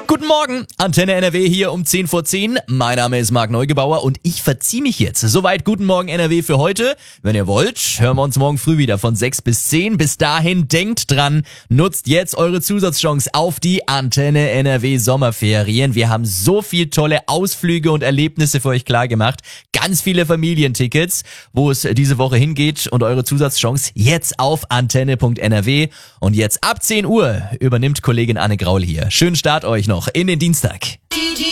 Guten Morgen, Antenne NRW hier um 10 vor 10. Mein Name ist Marc Neugebauer und ich verziehe mich jetzt. Soweit Guten Morgen NRW für heute. Wenn ihr wollt, hören wir uns morgen früh wieder von 6 bis 10. Bis dahin denkt dran, nutzt jetzt eure Zusatzchance auf die Antenne NRW Sommerferien. Wir haben so viel tolle Ausflüge und Erlebnisse für euch klar gemacht. Ganz viele Familientickets, wo es diese Woche hingeht und eure Zusatzchance jetzt auf antenne.nrw. Und jetzt ab 10 Uhr übernimmt Kollegin Anne Graul hier. Schönen Start euch noch in den Dienstag.